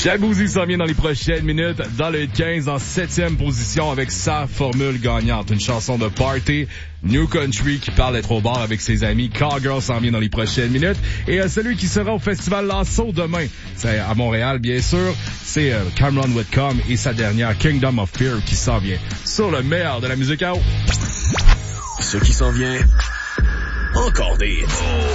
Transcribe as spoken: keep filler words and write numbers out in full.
Jacuzzi s'en vient dans les prochaines minutes, dans le quinze, en septième position avec sa formule gagnante. Une chanson de party, New Country, qui parle d'être au bar avec ses amis. Cowgirl s'en vient dans les prochaines minutes. Et euh, celui qui sera au Festival Lasso demain, c'est à Montréal, bien sûr, c'est euh, Cameron Whitcomb et sa dernière Kingdom of Fear qui s'en vient sur le meilleur de la musique out. Ce qui s'en vient, encore des hits.